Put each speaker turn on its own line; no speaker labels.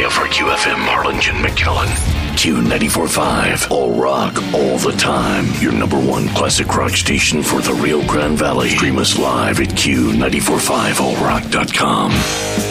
area for QFM Harlingen McKinley. Q94.5, all rock, all the time. Your number one classic rock station for the Rio Grande Valley. Stream us live at Q945allrock.com.